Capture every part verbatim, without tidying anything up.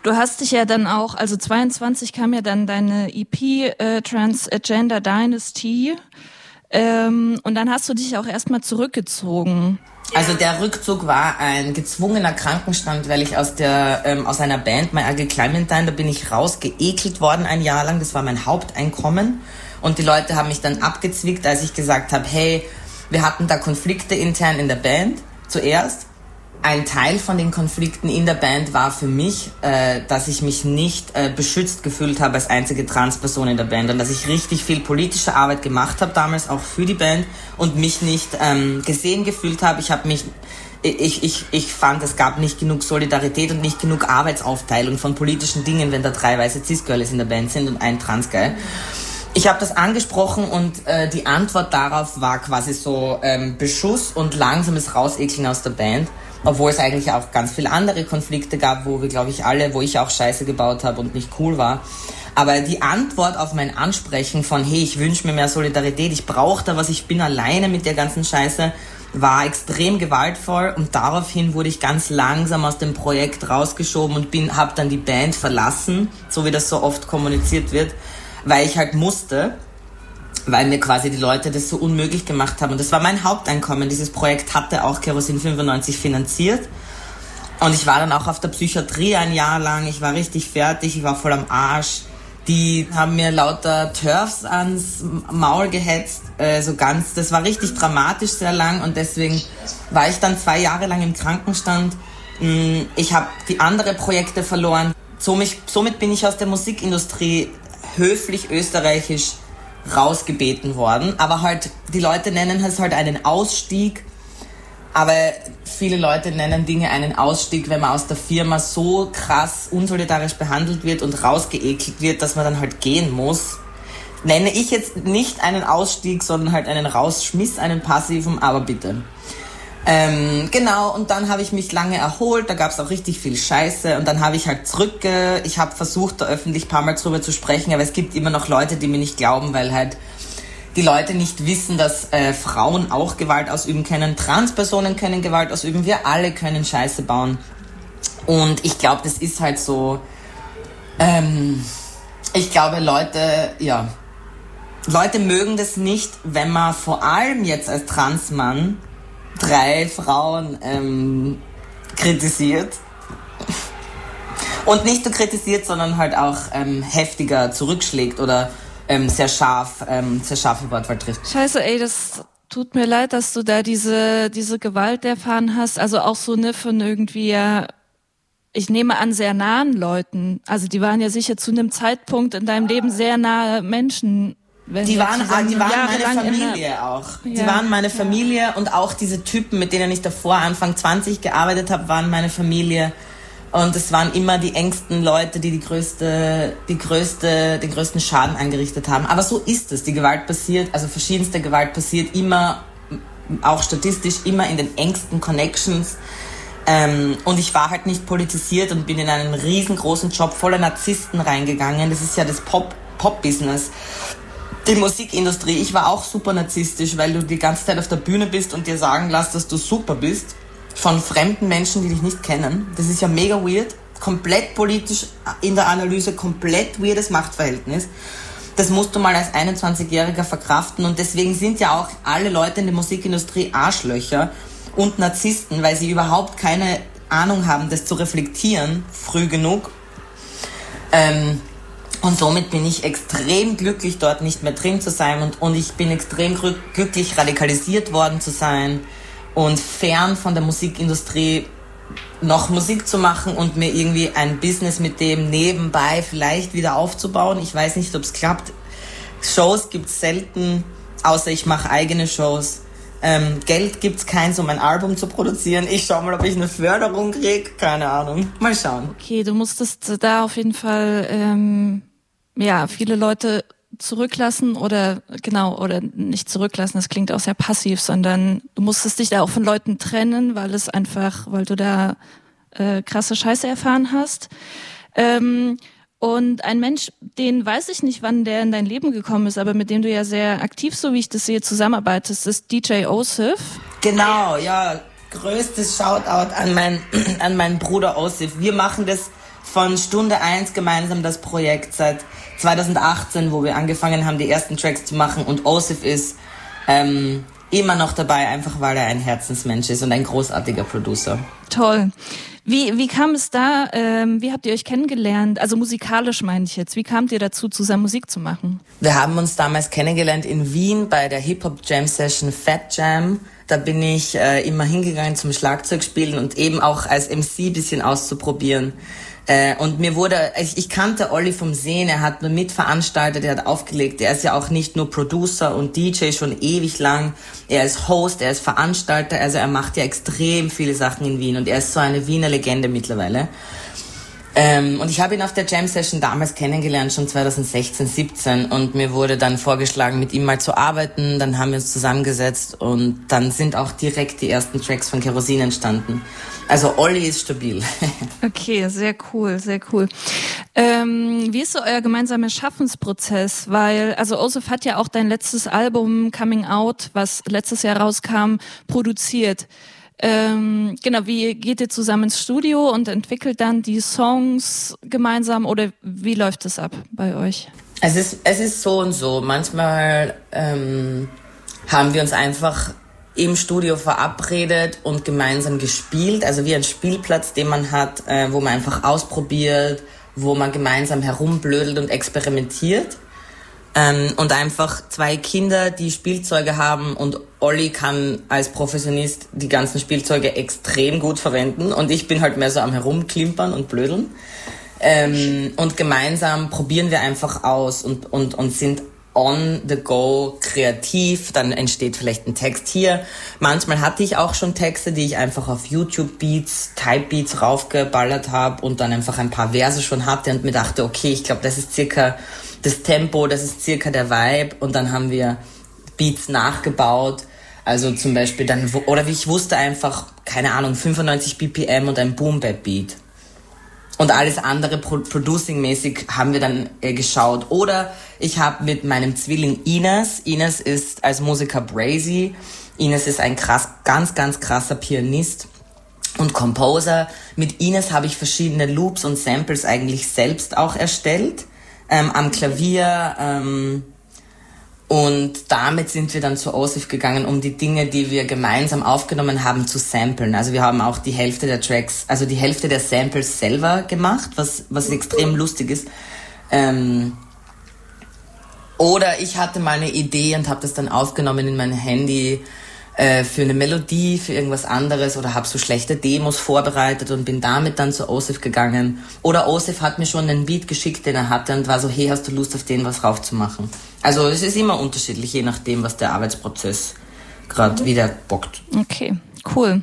Du hast dich ja dann auch, also zweiundzwanzig kam ja dann deine E P äh, Transgender Dynasty ähm, und dann hast du dich auch erstmal zurückgezogen. Also der Rückzug war ein gezwungener Krankenstand, weil ich aus der ähm, aus einer Band, My Ugly Clementine, da bin ich rausgeekelt worden ein Jahr lang. Das war mein Haupteinkommen und die Leute haben mich dann abgezwickt, als ich gesagt habe, hey, wir hatten da Konflikte intern in der Band zuerst. Ein Teil von den Konflikten in der Band war für mich, äh, dass ich mich nicht äh, beschützt gefühlt habe als einzige Transperson in der Band und dass ich richtig viel politische Arbeit gemacht habe damals auch für die Band und mich nicht ähm, gesehen gefühlt habe. Ich habe mich, ich, ich, ich fand, es gab nicht genug Solidarität und nicht genug Arbeitsaufteilung von politischen Dingen, wenn da drei weiße Cis-Girls in der Band sind und ein Trans-Guy. Ich habe das angesprochen und äh, die Antwort darauf war quasi so ähm, Beschuss und langsames Rausekeln aus der Band. Obwohl es eigentlich auch ganz viele andere Konflikte gab, wo wir, glaube ich, alle, wo ich auch Scheiße gebaut habe und nicht cool war. Aber die Antwort auf mein Ansprechen von, hey, ich wünsche mir mehr Solidarität, ich brauche da was, ich bin alleine mit der ganzen Scheiße, war extrem gewaltvoll. Und daraufhin wurde ich ganz langsam aus dem Projekt rausgeschoben und bin, habe dann die Band verlassen, so wie das so oft kommuniziert wird, weil ich halt musste. Weil mir quasi die Leute das so unmöglich gemacht haben. Und das war mein Haupteinkommen. Dieses Projekt hatte auch Kerosin fünfundneunzig finanziert. Und ich war dann auch auf der Psychiatrie ein Jahr lang. Ich war richtig fertig, ich war voll am Arsch. Die haben mir lauter Turfs ans Maul gehetzt. Äh, so ganz, das war richtig dramatisch sehr lang. Und deswegen war ich dann zwei Jahre lang im Krankenstand. Ich habe die anderen Projekte verloren. Somit, somit bin ich aus der Musikindustrie höflich österreichisch rausgebeten worden, aber halt, die Leute nennen es halt einen Ausstieg, aber viele Leute nennen Dinge einen Ausstieg, wenn man aus der Firma so krass unsolidarisch behandelt wird und rausgeekelt wird, dass man dann halt gehen muss. Nenne ich jetzt nicht einen Ausstieg, sondern halt einen Rausschmiss, einen passiven, aber bitte. Ähm, genau, und dann habe ich mich lange erholt, da gab es auch richtig viel Scheiße und dann habe ich halt zurück, äh, ich habe versucht, da öffentlich ein paar Mal drüber zu sprechen, aber es gibt immer noch Leute, die mir nicht glauben, weil halt die Leute nicht wissen, dass äh, Frauen auch Gewalt ausüben können, Transpersonen können Gewalt ausüben, wir alle können Scheiße bauen. Und ich glaube, das ist halt so, ähm, ich glaube, Leute, ja, Leute mögen das nicht, wenn man vor allem jetzt als Transmann drei Frauen ähm, kritisiert. Und nicht nur kritisiert, sondern halt auch ähm, heftiger zurückschlägt oder ähm, sehr scharf, ähm, sehr scharfe Wortwahl trifft. Scheiße, ey, das tut mir leid, dass du da diese diese Gewalt erfahren hast. Also auch so ne von irgendwie, ja, ich nehme an, sehr nahen Leuten. Also die waren ja sicher zu einem Zeitpunkt in deinem Leben sehr nahe Menschen. Wenn die waren, die waren meine Familie auch. Ja. Die waren meine Familie und auch diese Typen, mit denen ich davor Anfang zwanzig gearbeitet habe, waren meine Familie. Und es waren immer die engsten Leute, die die größte, die größte, den größten Schaden angerichtet haben. Aber so ist es. Die Gewalt passiert, also verschiedenste Gewalt passiert immer, auch statistisch, immer in den engsten Connections. Ähm, und ich war halt nicht politisiert und bin in einen riesengroßen Job voller Narzissten reingegangen. Das ist ja das Pop, Pop-Business. Die Musikindustrie, ich war auch super narzisstisch, weil du die ganze Zeit auf der Bühne bist und dir sagen lässt, dass du super bist, von fremden Menschen, die dich nicht kennen. Das ist ja mega weird, komplett politisch in der Analyse, komplett weirdes Machtverhältnis. Das musst du mal als einundzwanzigjähriger verkraften und deswegen sind ja auch alle Leute in der Musikindustrie Arschlöcher und Narzissten, weil sie überhaupt keine Ahnung haben, das zu reflektieren, früh genug. Ähm, Und somit bin ich extrem glücklich, dort nicht mehr drin zu sein und, und ich bin extrem glücklich, radikalisiert worden zu sein und fern von der Musikindustrie noch Musik zu machen und mir irgendwie ein Business mit dem nebenbei vielleicht wieder aufzubauen. Ich weiß nicht, ob es klappt. Shows gibt's selten, außer ich mache eigene Shows. Ähm, Geld gibt's keins, um ein Album zu produzieren. Ich schau mal, ob ich eine Förderung kriege. Keine Ahnung. Mal schauen. Okay, du musstest da auf jeden Fall ähm, ja viele Leute zurücklassen oder genau oder nicht zurücklassen. Das klingt auch sehr passiv, sondern du musstest dich da auch von Leuten trennen, weil es einfach, weil du da äh, krasse Scheiße erfahren hast. Ähm, Und ein Mensch, den weiß ich nicht, wann der in dein Leben gekommen ist, aber mit dem du ja sehr aktiv, so wie ich das sehe, zusammenarbeitest, ist D J Osif. Genau, ja. Größtes Shoutout an, mein, an meinen Bruder Osif. Wir machen das von Stunde eins gemeinsam das Projekt seit zwanzig achtzehn, wo wir angefangen haben, die ersten Tracks zu machen. Und Osif ist ähm, immer noch dabei, einfach weil er ein Herzensmensch ist und ein großartiger Producer. Toll. Wie, wie kam es da, ähm, wie habt ihr euch kennengelernt? Also musikalisch meine ich jetzt. Wie kamt ihr dazu, zusammen Musik zu machen? Wir haben uns damals kennengelernt in Wien bei der Hip-Hop-Jam-Session Fat Jam. Da bin ich äh, immer hingegangen zum Schlagzeugspielen und eben auch als M C ein bisschen auszuprobieren. Äh, und mir wurde, ich, ich kannte Olli vom Sehen, er hat nur mitveranstaltet, er hat aufgelegt. Er ist ja auch nicht nur Producer und D J schon ewig lang. Er ist Host, er ist Veranstalter, also er macht ja extrem viele Sachen in Wien und er ist so eine Wiener Legende mittlerweile. Ähm, und ich habe ihn auf der Jam Session damals kennengelernt, schon zwanzig sechzehn, siebzehn, und mir wurde dann vorgeschlagen, mit ihm mal zu arbeiten. Dann haben wir uns zusammengesetzt und dann sind auch direkt die ersten Tracks von Kerosin entstanden. Also Olli ist stabil. Okay, sehr cool, sehr cool. Ähm, wie ist so euer gemeinsamer Schaffensprozess? Weil, also Osif hat ja auch dein letztes Album Coming Out, was letztes Jahr rauskam, produziert. Ähm, genau, wie geht ihr zusammen ins Studio und entwickelt dann die Songs gemeinsam oder wie läuft es ab bei euch? Es ist, es ist so und so. Manchmal ähm, haben wir uns einfach im Studio verabredet und gemeinsam gespielt, also wie ein Spielplatz, den man hat, äh, wo man einfach ausprobiert, wo man gemeinsam herumblödelt und experimentiert. Ähm, und einfach zwei Kinder, die Spielzeuge haben, und Olli kann als Professionist die ganzen Spielzeuge extrem gut verwenden und ich bin halt mehr so am Herumklimpern und blödeln. Ähm, und gemeinsam probieren wir einfach aus und, und, und sind on the go kreativ, dann entsteht vielleicht ein Text hier. Manchmal hatte ich auch schon Texte, die ich einfach auf YouTube Beats, Type Beats raufgeballert habe und dann einfach ein paar Verse schon hatte und mir dachte, okay, ich glaube, das ist circa das Tempo, das ist circa der Vibe, und dann haben wir Beats nachgebaut. Also zum Beispiel dann, oder wie ich wusste einfach, keine Ahnung, fünfundneunzig B P M und ein Boom-Bap-Beat. Und alles andere Pro- Producing-mäßig haben wir dann äh, geschaut. Oder ich habe mit meinem Zwilling Ines, Ines ist als Musiker Brazy, Ines ist ein krass, ganz, ganz krasser Pianist und Composer. Mit Ines habe ich verschiedene Loops und Samples eigentlich selbst auch erstellt, ähm, am Klavier. Ähm, und damit sind wir dann zu Osif gegangen, um die Dinge, die wir gemeinsam aufgenommen haben, zu samplen. Also wir haben auch die Hälfte der Tracks, also die Hälfte der Samples selber gemacht, was, was extrem lustig ist. Ähm, oder ich hatte mal eine Idee und habe das dann aufgenommen in mein Handy äh, für eine Melodie, für irgendwas anderes, oder habe so schlechte Demos vorbereitet und bin damit dann zu Osif gegangen. Oder Osif hat mir schon einen Beat geschickt, den er hatte, und war so, hey, hast du Lust, auf den was raufzumachen? Also es ist immer unterschiedlich, je nachdem, was der Arbeitsprozess gerade wieder bockt. Okay, cool.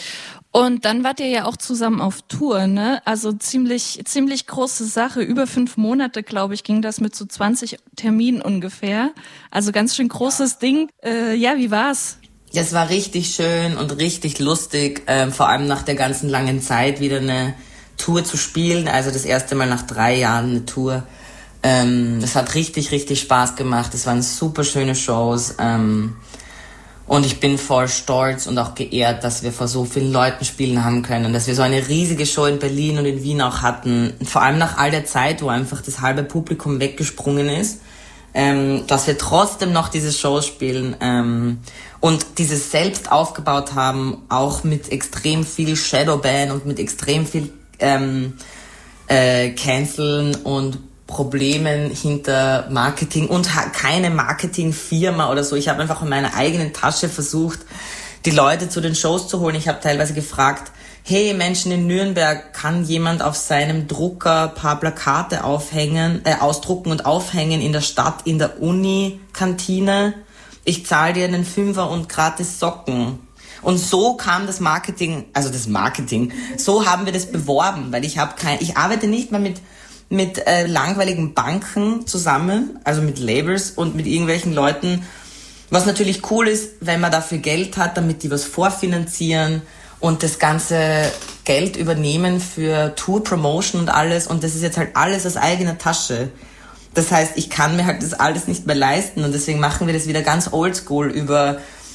Und dann wart ihr ja auch zusammen auf Tour, ne? Also ziemlich ziemlich große Sache. Über fünf Monate, glaube ich, ging das mit so zwanzig Terminen ungefähr. Also ganz schön großes Ding. Äh, ja, wie war's? Ja, es war richtig schön und richtig lustig, äh, vor allem nach der ganzen langen Zeit wieder eine Tour zu spielen. Also das erste Mal nach drei Jahren eine Tour. Ähm, das hat richtig, richtig Spaß gemacht. Es waren super schöne Shows. Ähm, und ich bin voll stolz und auch geehrt, dass wir vor so vielen Leuten spielen haben können. Dass wir so eine riesige Show in Berlin und in Wien auch hatten. Vor allem nach all der Zeit, wo einfach das halbe Publikum weggesprungen ist. Ähm, dass wir trotzdem noch diese Shows spielen. Ähm, und dieses selbst aufgebaut haben, auch mit extrem viel Shadowban und mit extrem viel ähm, äh, Canceln und Problemen hinter Marketing und ha- keine Marketingfirma oder so. Ich habe einfach in meiner eigenen Tasche versucht, die Leute zu den Shows zu holen. Ich habe teilweise gefragt, hey, Menschen in Nürnberg, kann jemand auf seinem Drucker ein paar Plakate aufhängen, äh, ausdrucken und aufhängen in der Stadt, in der Uni-Kantine? Ich zahle dir einen Fünfer und gratis Socken. Und so kam das Marketing, also das Marketing, so haben wir das beworben, weil ich habe kein, ich arbeite nicht mal mit mit äh, langweiligen Banken zusammen, also mit Labels und mit irgendwelchen Leuten, was natürlich cool ist, wenn man dafür Geld hat, damit die was vorfinanzieren und das ganze Geld übernehmen für Tour-Promotion und alles, und das ist jetzt halt alles aus eigener Tasche. Das heißt, ich kann mir halt das alles nicht mehr leisten, und deswegen machen wir das wieder ganz oldschool über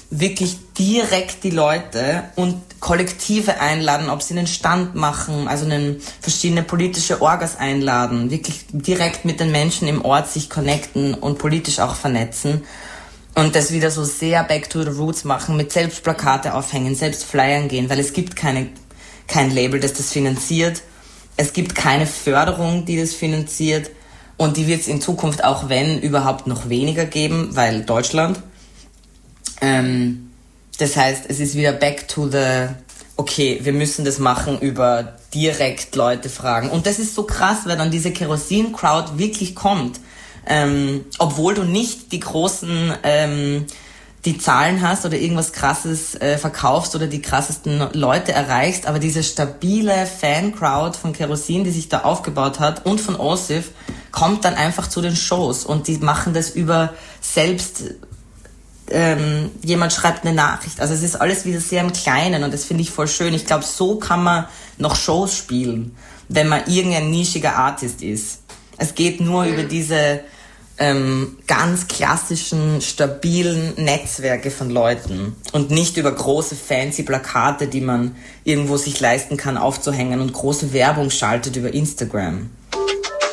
wirklich direkt die Leute und Kollektive einladen, ob sie einen Stand machen, also einen, verschiedene politische Orgas einladen, wirklich direkt mit den Menschen im Ort sich connecten und politisch auch vernetzen und das wieder so sehr back to the roots machen, mit selbst Plakate aufhängen, selbst flyern gehen, weil es gibt keine, kein Label, das das finanziert, es gibt keine Förderung, die das finanziert und die wird es in Zukunft auch, wenn, überhaupt noch weniger geben, weil Deutschland. Ähm, das heißt, es ist wieder back to the, okay, wir müssen das machen über direkt Leute fragen. Und das ist so krass, weil dann diese Kerosin-Crowd wirklich kommt. Ähm, obwohl du nicht die großen, ähm, die Zahlen hast oder irgendwas Krasses äh, verkaufst oder die krassesten Leute erreichst, aber diese stabile Fan-Crowd von Kerosin, die sich da aufgebaut hat und von Osif, kommt dann einfach zu den Shows und die machen das über selbst... Ähm, jemand schreibt eine Nachricht. Also es ist alles wieder sehr im Kleinen und das finde ich voll schön. Ich glaube, so kann man noch Shows spielen, wenn man irgendein nischiger Artist ist. Es geht nur über diese ähm, ganz klassischen, stabilen Netzwerke von Leuten und nicht über große, fancy Plakate, die man irgendwo sich leisten kann aufzuhängen und große Werbung schaltet über Instagram.